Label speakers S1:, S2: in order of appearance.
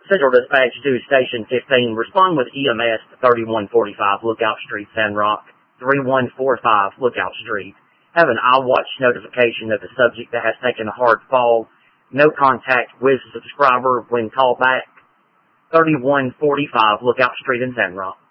S1: Central Dispatch to Station 15. Respond with EMS to 3145 Lookout Street, San Roque, 3145 Lookout Street. Have an iWatch notification of the subject that has taken a hard fall. No contact with subscriber when called back. 3145 Lookout Street in San Roque.